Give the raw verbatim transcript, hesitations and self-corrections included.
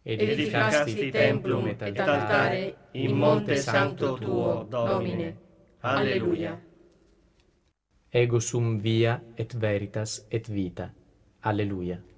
edificasti templum et altare in monte sancto tuo, Domine. Alleluia. Ego sum via et veritas et vita. Alleluia.